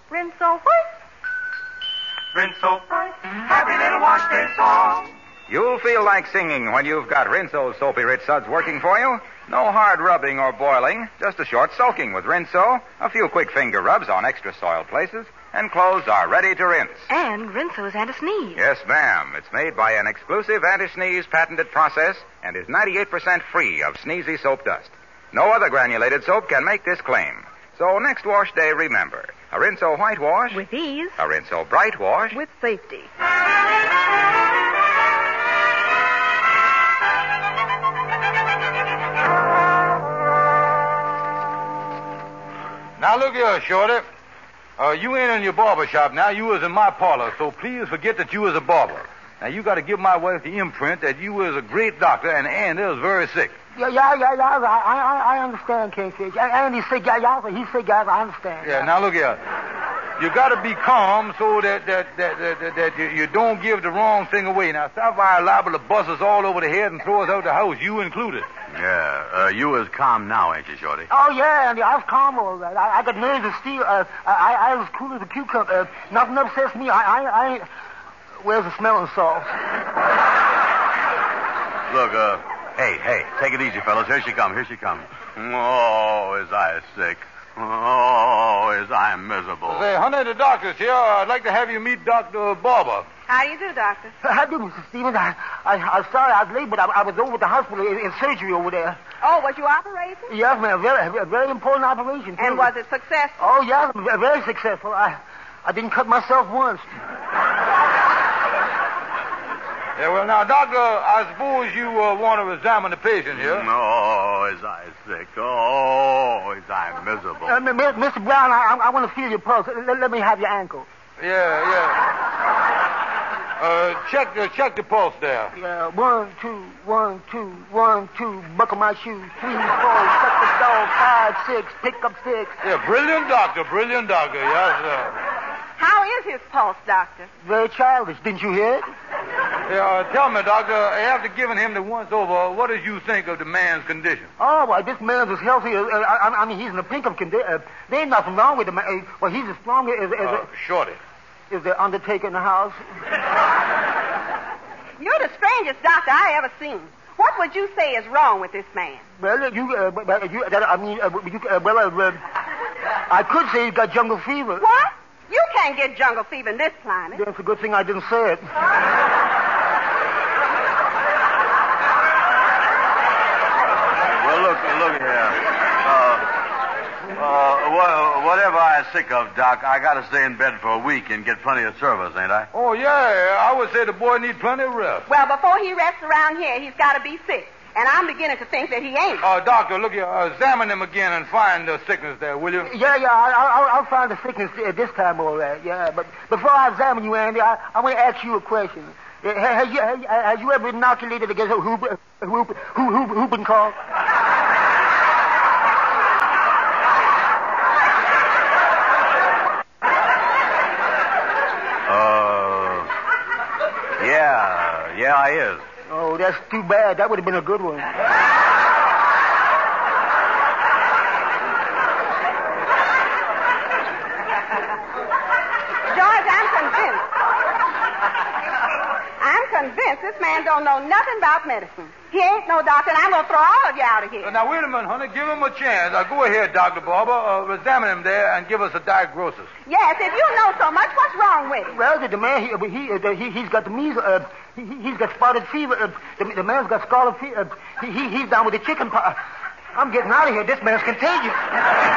Rinso White. Rinso White. Happy little wash day song. You'll feel like singing when you've got Rinso's Soapy Rich Suds working for you. No hard rubbing or boiling, just a short soaking with Rinso, a few quick finger rubs on extra soiled places, and clothes are ready to rinse. And Rinso's anti-sneeze. Yes, ma'am. It's made by an exclusive anti-sneeze patented process and is 98% free of sneezy soap dust. No other granulated soap can make this claim. So next wash day, remember, a Rinso White wash With ease. A Rinso Bright wash With safety. Now, look here, Shorty. You ain't in your barber shop now. You was in my parlor, so please forget that you was a barber. Now, you got to give my wife the imprint that you was a great doctor and Andy was very sick. Yeah. I understand, Kingfish. Andy's sick. Yeah, he's sick, guys. I understand. Yeah, now, look here. You got to be calm so that you don't give the wrong thing away. Now, Sapphire liable to bust us all over the head and throw us out the house, you included. Yeah, you is calm now, ain't you, Shorty? Oh, yeah, Andy, I was calm all right. I got nerves of steel. I was cool as a cucumber. Nothing upsets me. I ain't... Where's the smelling sauce? Look, hey, take it easy, fellas. Here she comes. Oh, is I sick. Oh, is I miserable. Say, honey, the doctor's here. I'd like to have you meet Dr. Barber. How do you do, Doctor? How do, Mr. Stevens? I'm sorry I was late, but I was over at the hospital in surgery over there. Oh, was you operating? Yes, ma'am. A very important operation, too. And was it successful? Oh, yes, very successful. I didn't cut myself once. Yeah, well, now, doctor, I suppose you want to examine the patient here. Oh, is I sick. Oh, is I miserable. Mr. Brown, I want to feel your pulse. Let me have your ankle. Yeah. Check the pulse there. Yeah, 1, 2, 1, 2, 1, 2. Buckle my shoes. 3, 4. Suck the dog. 5, 6. Pick up 6. Yeah, brilliant doctor. Yes, sir. How is his pulse, Doctor? Very childish. Didn't you hear it? Yeah, tell me, doctor, after giving him the once over, what did you think of the man's condition? Oh, well, this man's as healthy as... I mean, he's in the pink of condition. There ain't nothing wrong with him. Well, he's as strong as Shorty. Is the undertaker in the house? You're the strangest doctor I ever seen. What would you say is wrong with this man? Well, I could say he's got jungle fever. What? You can't get jungle fever in this climate. That's a good thing I didn't say it. Well, look here. Whatever I'm sick of, Doc, I got to stay in bed for a week and get plenty of service, ain't I? Oh, yeah. I would say the boy needs plenty of rest. Well, before he rests around here, he's got to be sick. And I'm beginning to think that he ain't. Doctor, look here. Examine him again and find the sickness there, will you? Yeah. I'll find the sickness this time, all right. Yeah, but before I examine you, Andy, I want to ask you a question. Has you ever inoculated against whooping cough? Yeah, I is. Oh, that's too bad. That would have been a good one. George, I'm convinced this man don't know nothing about medicine. He ain't no doctor, and I'm going to throw all of you out of here. Now, wait a minute, honey. Give him a chance. Go ahead, Dr. Barber. Examine him there and give us a diagnosis. Yes, if you know so much, what's wrong with him? Well, the man, he's got the measles. He's got spotted fever. The man's got scarlet fever. He's down with the chicken pox. I'm getting out of here. This man's contagious.